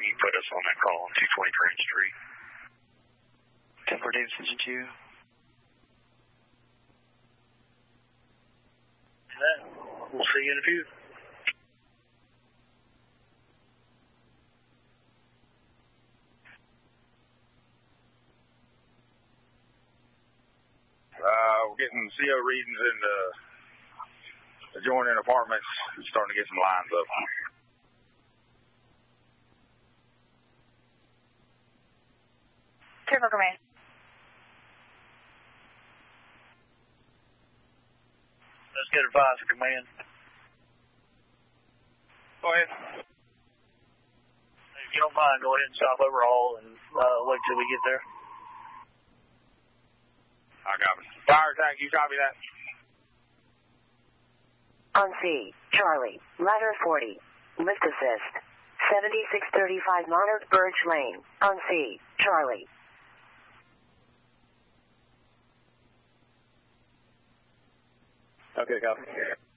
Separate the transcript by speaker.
Speaker 1: you put us on that call on 220 Grand Street.
Speaker 2: 10-4 Davis, engine 2.
Speaker 1: We'll see you in a few.
Speaker 3: We're getting CO readings in the adjoining apartments. We're starting to get some lines up.
Speaker 4: Turbo Command.
Speaker 1: Let's get advice, Command.
Speaker 3: Go ahead.
Speaker 1: If you don't mind, go ahead and stop overhaul and wait till we get there.
Speaker 3: I copy. Fire attack, you copy that?
Speaker 5: On C, Charlie, ladder 40, lift assist, 7635 Monarch Birch Lane, on C, Charlie.
Speaker 2: Okay, copy.